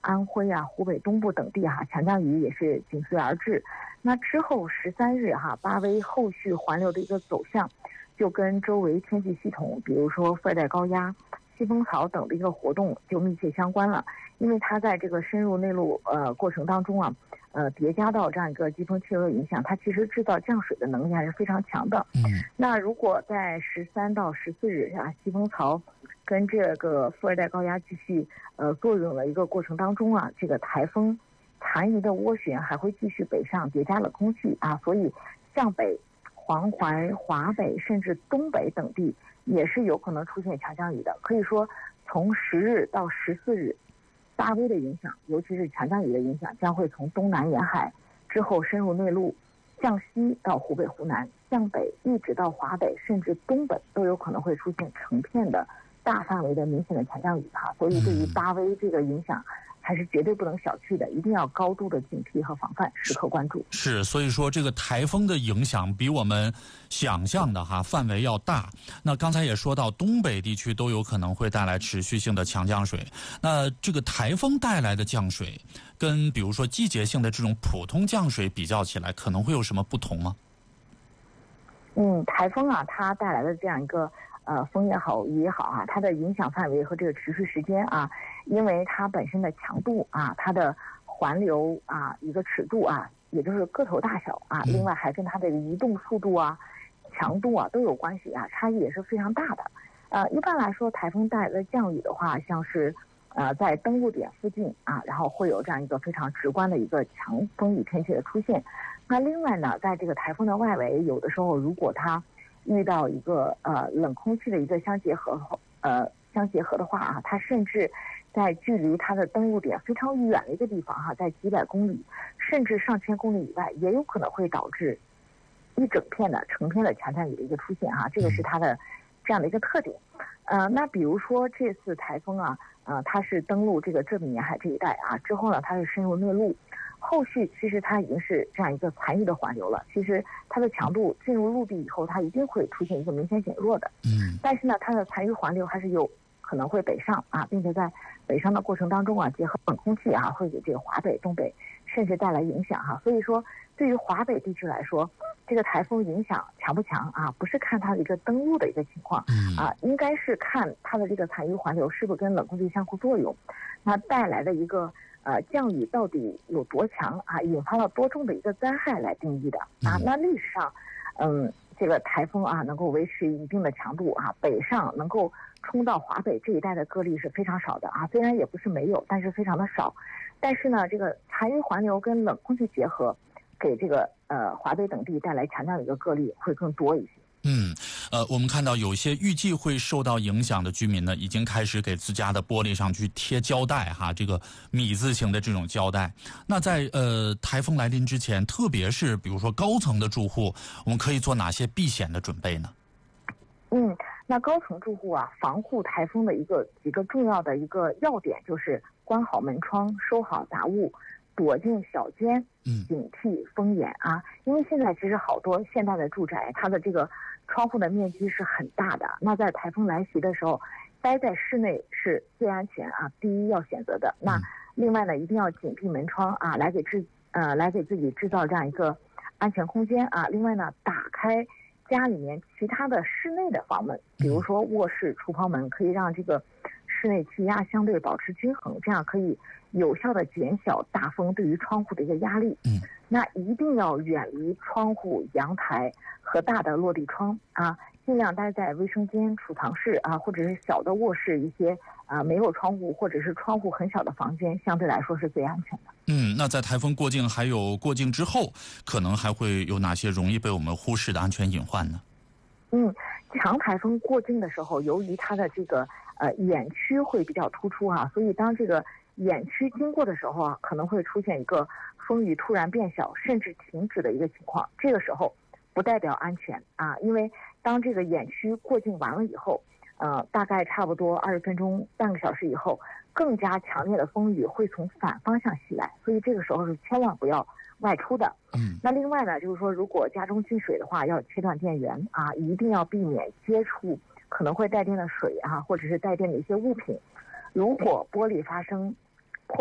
安徽啊、湖北东部等地强降雨也是紧随而至。那之后13日巴威后续环流的一个走向，就跟周围天气系统，比如说副热带高压、西风槽等的一个活动就密切相关了。因为它在这个深入内陆过程当中叠加到这样一个季风气流的影响，它其实制造降水的能力还是非常强的。那如果在13到14日西风槽跟这个副热带高压继续作用的一个过程当中这个台风残余的涡旋还会继续北上叠加冷空气所以向北、黄淮、华北甚至东北等地也是有可能出现强降雨的。可以说从10日到14日，大威的影响，尤其是强降雨的影响，将会从东南沿海之后深入内陆，向西到湖北、湖南，向北一直到华北，甚至东北都有可能会出现成片的大范围的明显的强降雨所以对于大威这个影响还是绝对不能小觑的，一定要高度的警惕和防范，时刻关注。 是，所以说这个台风的影响比我们想象的范围要大。那刚才也说到，东北地区都有可能会带来持续性的强降水。那这个台风带来的降水，跟比如说季节性的这种普通降水比较起来，可能会有什么不同吗？ 台风它带来的这样一个风也好雨也好它的影响范围和这个持续时间因为它本身的强度它的环流一个尺度也就是个头大小另外还跟它的移动速度强度都有关系差异也是非常大的。一般来说，台风带来的降雨的话，像是在登陆点附近然后会有这样一个非常直观的一个强风雨天气的出现。那另外呢，在这个台风的外围，有的时候如果它遇到一个冷空气的一个相结合的话它甚至在距离它的登陆点非常远的一个地方在几百公里甚至上千公里以外，也有可能会导致一整片的成片的强降雨的一个出现这个是它的这样的一个特点。那比如说这次台风它是登陆这个浙闽沿海这一带之后呢，它是深入内陆，后续其实它已经是这样一个残余的环流了。其实它的强度进入陆地以后，它一定会出现一个明显减弱的。但是呢，它的残余环流还是有可能会北上并且在北上的过程当中结合冷空气会给这个华北、东北甚至带来影响所以说，对于华北地区来说，这个台风影响强不强不是看它的一个登陆的一个情况应该是看它的这个残余环流是不是跟冷空气相互作用，那带来的一个降雨到底有多强引发了多重的一个灾害来定义的那历史上这个台风能够维持一定的强度北上能够冲到华北这一带的个例是非常少的虽然也不是没有，但是非常的少。但是呢，这个残余环流跟冷空气结合，给这个华北等地带来强降雨的个例会更多一些。 我们看到有些预计会受到影响的居民呢，已经开始给自家的玻璃上去贴胶带这个米字形的这种胶带。那在台风来临之前，特别是比如说高层的住户，我们可以做哪些避险的准备呢？ 那高层住户防护台风的几个重要的一个要点就是关好门窗，收好杂物，躲进小间，警惕风眼因为现在其实好多现代的住宅，它的这个窗户的面积是很大的，那在台风来袭的时候，待在室内是最安全第一要选择的。那另外呢，一定要紧闭门窗来给自己制造这样一个安全空间另外呢，打开家里面其他的室内的房门，比如说卧室、厨房门，可以让这个室内气压相对保持均衡，这样可以有效的减小大风对于窗户的一个压力。那一定要远离窗户、阳台和大的落地窗尽量待在卫生间、储藏室或者是小的卧室，一些没有窗户或者是窗户很小的房间，相对来说是最安全的。 那在台风过境还有过境之后，可能还会有哪些容易被我们忽视的安全隐患呢？ 强台风过境的时候，由于它的这个眼区会比较突出所以当这个眼区经过的时候可能会出现一个风雨突然变小甚至停止的一个情况。这个时候不代表安全因为当这个眼区过境完了以后大概差不多20分钟半个小时以后，更加强烈的风雨会从反方向袭来，所以这个时候是千万不要外出的。那另外呢，就是说如果家中进水的话，要切断电源一定要避免接触可能会带电的水或者是带电的一些物品。如果玻璃发生破裂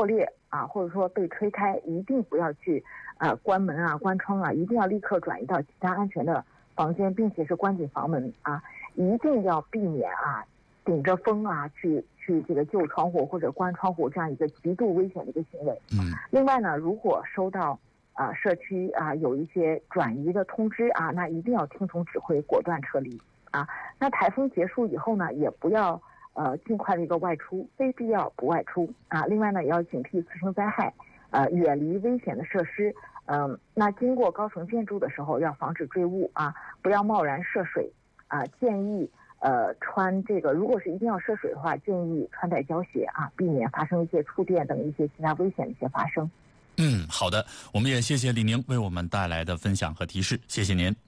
啊，或者说被吹开，一定不要去关门啊、关窗啊，一定要立刻转移到其他安全的房间，并且是关紧房门啊，一定要避免啊顶着风啊去这个救窗户或者关窗户这样一个极度危险的一个行为。另外呢，如果收到社区有一些转移的通知啊，那一定要听从指挥，果断撤离啊。那台风结束以后呢，也不要尽快的一个外出，非必要不外出啊。另外呢，也要警惕次生灾害，远离危险的设施。那经过高层建筑的时候，要防止坠物啊，不要贸然涉水啊。建议穿这个，如果是一定要涉水的话，建议穿戴胶鞋啊，避免发生一些触电等一些其他危险的一些发生。 好的，我们也谢谢李宁为我们带来的分享和提示，谢谢您。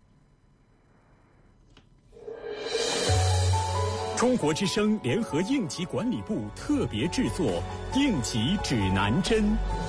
中国之声联合应急管理部特别制作应急指南针。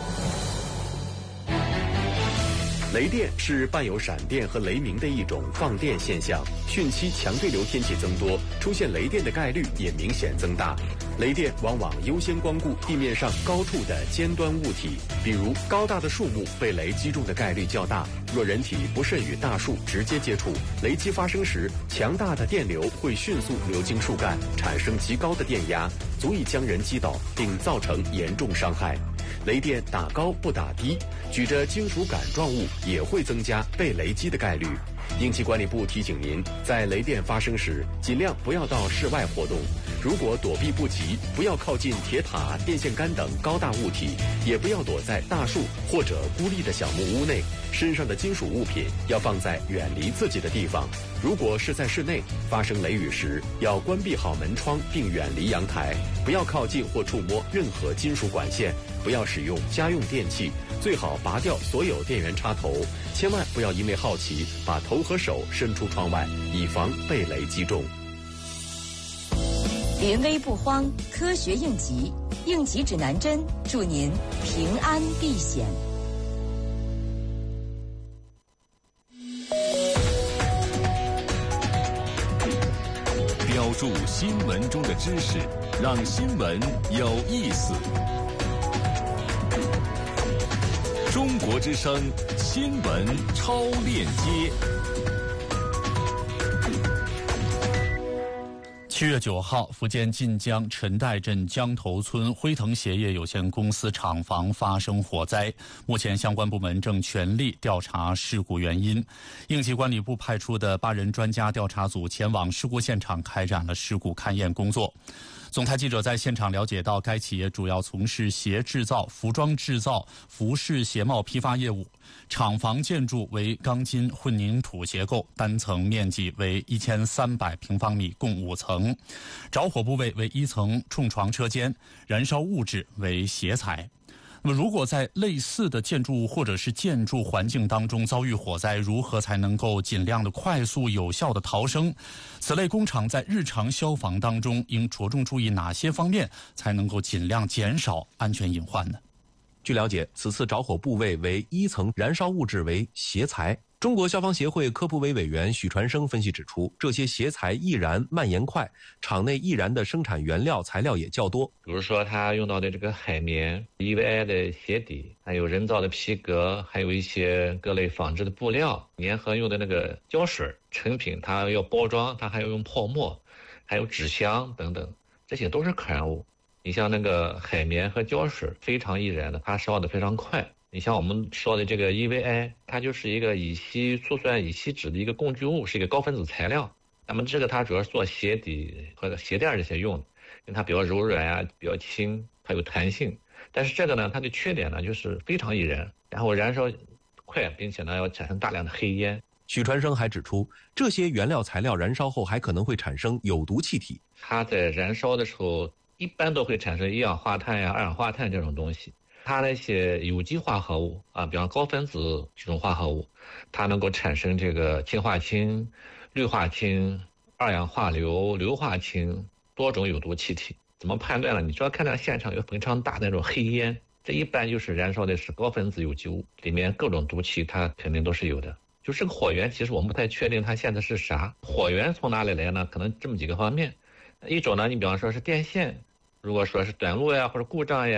雷电是伴有闪电和雷鸣的一种放电现象，汛期强对流天气增多，出现雷电的概率也明显增大。雷电往往优先光顾地面上高处的尖端物体，比如高大的树木被雷击中的概率较大。若人体不慎与大树直接接触，雷击发生时，强大的电流会迅速流经树干，产生极高的电压，足以将人击倒，并造成严重伤害。雷电打高不打低，举着金属杆状物也会增加被雷击的概率。应急管理部提醒您，在雷电发生时，尽量不要到室外活动。如果躲避不及，不要靠近铁塔、电线杆等高大物体，也不要躲在大树或者孤立的小木屋内。身上的金属物品要放在远离自己的地方。如果是在室内，发生雷雨时，要关闭好门窗并远离阳台，不要靠近或触摸任何金属管线，不要使用家用电器，最好拔掉所有电源插头，千万不要因为好奇把头和手伸出窗外，以防被雷击中。 临危不慌，科学应急，应急指南针，祝您平安避险。 标注新闻中的知识，让新闻有意思。中国之声新闻超链接。 7月9号，福建晋江陈岱镇江头村辉腾鞋业有限公司厂房发生火灾，目前相关部门正全力调查事故原因。应急管理部派出的8人专家调查组前往事故现场开展了事故勘验工作。总台记者在现场了解到，该企业主要从事鞋制造、服装制造、服饰鞋帽批发业务。厂房建筑为钢筋混凝土结构，单层面积为1300平方米，共5层。着火部位为1层冲床车间，燃烧物质为鞋材。那么，如果在类似的建筑物或者是建筑环境当中遭遇火灾，如何才能够尽量的快速有效的逃生？此类工厂在日常消防当中应着重注意哪些方面，才能够尽量减少安全隐患呢？ 据了解，此次着火部位为1层，燃烧物质为鞋材。中国消防协会科普委委员许传生分析指出，这些鞋材易燃蔓延快，厂内易燃的生产原料材料也较多。 比如说它用到的这个海绵、EVA 的鞋底，还有人造的皮革，还有一些各类纺织的布料，粘合用的那个胶水成品，它要包装，它还要用泡沫，还有纸箱等等，这些都是可燃物。你像那个海绵和胶水非常易燃的，它烧得非常快。你像我们说的这个 EVA， 它就是一个乙烯醋酸乙烯酯的一个工具物，是一个高分子材料。那么这个它主要是做鞋底和鞋垫这些用的，因为它比较柔软呀，比较轻，它有弹性。但是这个呢，它的缺点呢就是非常易燃，然后燃烧快，并且呢要产生大量的黑烟。 许传生还指出，这些原料材料燃烧后还可能会产生有毒气体。 它在燃烧的时候一般都会产生一氧化碳呀、二氧化碳这种东西。它那些有机化合物啊，比方高分子这种化合物，它能够产生这个氢化氢、氯化氢、二氧化硫、硫化氢多种有毒气体。怎么判断呢？你只要看到现场有非常大的那种黑烟，这一般就是燃烧的是高分子有机物，里面各种毒气它肯定都是有的。就这个火源，其实我们不太确定它现在是啥。火源从哪里来呢？可能这么几个方面。一种呢，你比方说是电线，如果说是短路呀或者故障呀，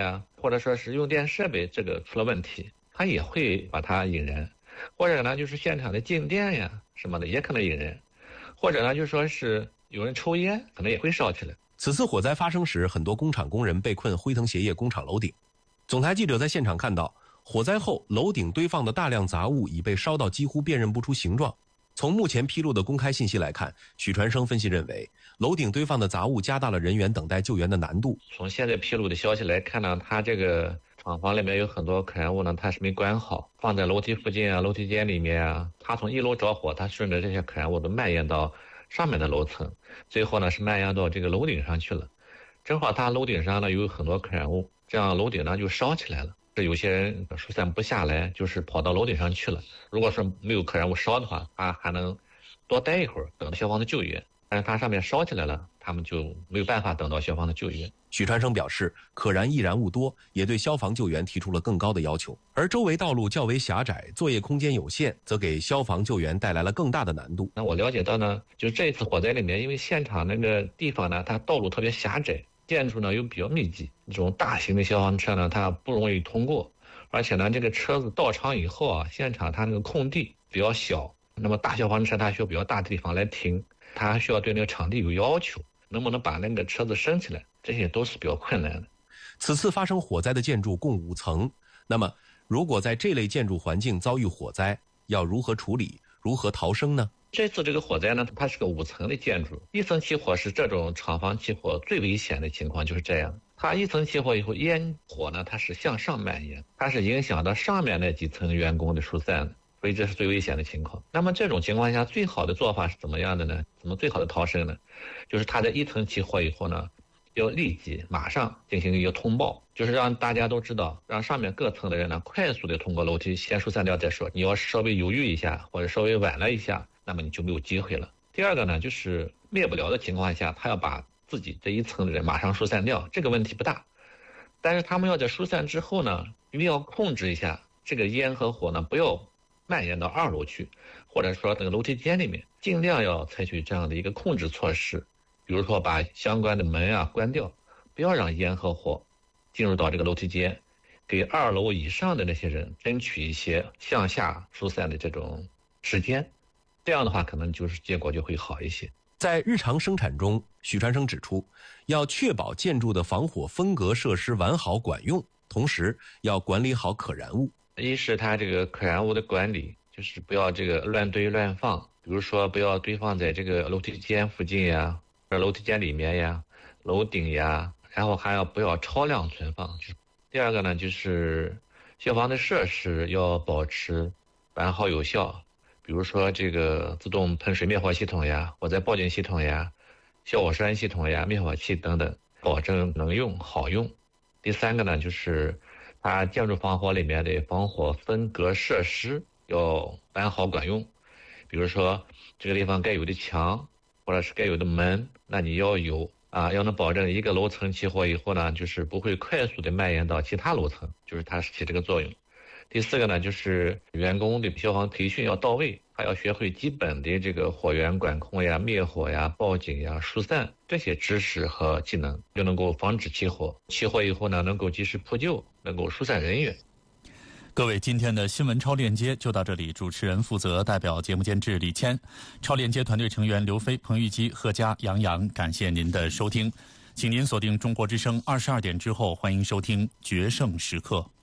或者说是用电设备这个出了问题，它也会把它引燃。或者呢，就是现场的静电呀什么的也可能引燃。或者呢，就说是有人抽烟，可能也会烧起来。 此次火灾发生时，很多工厂工人被困辉腾鞋业工厂楼顶。总台记者在现场看到，火灾后楼顶堆放的大量杂物已被烧到几乎辨认不出形状。从目前披露的公开信息来看，许传生分析认为，楼顶堆放的杂物加大了人员等待救援的难度。 从现在披露的消息来看呢，它这个厂房里面有很多可燃物呢，它是没关好，放在楼梯附近啊、楼梯间里面啊。它从1楼着火，它顺着这些可燃物都蔓延到上面的楼层，最后呢是蔓延到这个楼顶上去了。正好它楼顶上呢有很多可燃物，这样楼顶呢就烧起来了。有些人疏散不下来，就是跑到楼顶上去了。如果说没有可燃物烧的话，他还能多待一会儿，等消防的救援。但是它上面烧起来了，他们就没有办法等到消防的救援。 许传生表示，可燃易燃物多，也对消防救援提出了更高的要求。而周围道路较为狭窄，作业空间有限，则给消防救援带来了更大的难度。 那我了解到呢，就这次火灾里面，因为现场那个地方呢，它道路特别狭窄，建筑呢又比较密集，这种大型的消防车呢，它不容易通过。而且呢，这个车子到场以后啊，现场它那个空地比较小，那么大消防车它需要比较大的地方来停，它还需要对那个场地有要求，能不能把那个车子升起来，这些都是比较困难的。 此次发生火灾的建筑共5层，那么如果在这类建筑环境遭遇火灾，要如何处理，如何逃生呢？ 这次这个火灾呢，它是个5层的建筑，1层起火是这种厂房起火最危险的情况，就是这样。它1层起火以后，烟火呢，它是向上蔓延，它是影响到上面那几层员工的疏散的，所以这是最危险的情况。那么这种情况下，最好的做法是怎么样的呢？怎么最好的逃生呢？就是它在1层起火以后呢，要立即马上进行一个通报，就是让大家都知道，让上面各层的人呢快速的通过楼梯先疏散掉再说。你要稍微犹豫一下或者稍微晚了一下，那么你就没有机会了。第二个呢，就是灭不了的情况下，他要把自己这1层的人马上疏散掉，这个问题不大。但是他们要在疏散之后呢，一定要控制一下这个烟和火呢，不要蔓延到2楼去，或者说这个楼梯间里面，尽量要采取这样的一个控制措施，比如说把相关的门啊关掉，不要让烟和火进入到这个楼梯间，给2楼以上的那些人争取一些向下疏散的这种时间，这样的话可能就是结果就会好一些。 在日常生产中，许传生指出，要确保建筑的防火分隔设施完好管用，同时要管理好可燃物。 一是它这个可燃物的管理，就是不要这个乱堆乱放，比如说不要堆放在这个楼梯间附近呀，或者楼梯间里面呀、楼顶呀，然后还要不要超量存放。第二个呢，就是消防的设施要保持完好有效，比如说这个自动喷水灭火系统呀、火灾报警系统呀、消火栓系统呀、灭火器等等，保证能用好用。第三个呢，就是它建筑防火里面的防火分隔设施要完好管用，比如说这个地方该有的墙或者是该有的门，那你要有啊，要能保证一个楼层起火以后呢，就是不会快速的蔓延到其他楼层，就是它起这个作用。第四个呢，就是员工的消防培训要到位，还要学会基本的这个火源管控呀、灭火呀、报警呀、疏散这些知识和技能，就能够防止起火。起火以后呢，能够及时扑救，能够疏散人员。 各位，今天的新闻超链接就到这里。主持人负责，代表节目监制李谦，超链接团队成员刘飞、彭玉基、贺佳、杨洋，感谢您的收听。请您锁定中国之声22点之后，欢迎收听《决胜时刻》。